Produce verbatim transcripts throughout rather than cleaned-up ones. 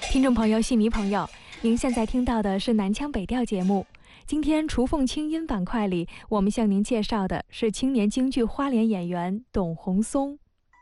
听众朋友、戏迷朋友，您现在听到的是南腔北调节目。今天雏凤清音板块里，我们向您介绍的是青年京剧花脸演员董宏松。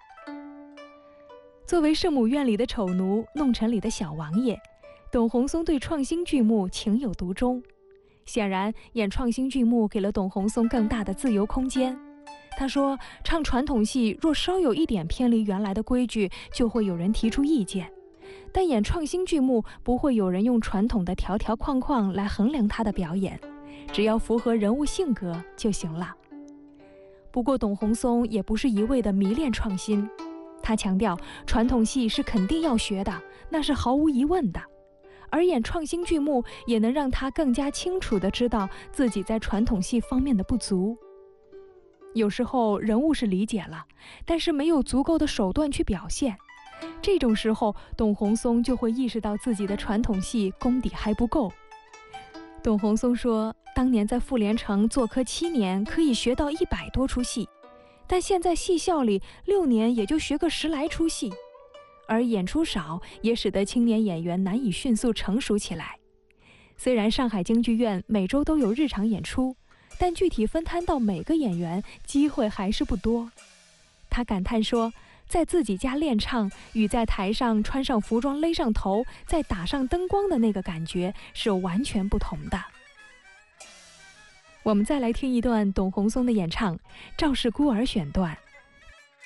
作为圣母院里的丑奴，弄臣里的小王爷，董宏松对创新剧目情有独钟。显然，演创新剧目给了董宏松更大的自由空间。他说，唱传统戏若稍有一点偏离原来的规矩，就会有人提出意见。但演创新剧目，不会有人用传统的条条框框来衡量他的表演，只要符合人物性格就行了。不过董宏松也不是一味的迷恋创新，他强调传统戏是肯定要学的，那是毫无疑问的。而演创新剧目也能让他更加清楚地知道自己在传统戏方面的不足。有时候人物是理解了，但是没有足够的手段去表现。这种时候，董宏松就会意识到自己的传统戏功底还不够。董宏松说，当年在妇联城做科七年，可以学到一百多出戏，但现在戏校里六年也就学个十来出戏，而演出少也使得青年演员难以迅速成熟起来。虽然上海京剧院每周都有日常演出，但具体分摊到每个演员，机会还是不多。他感叹说，在自己家练唱与在台上穿上服装勒上头再打上灯光的那个感觉是完全不同的。我们再来听一段董宏松的演唱《赵氏孤儿》选段。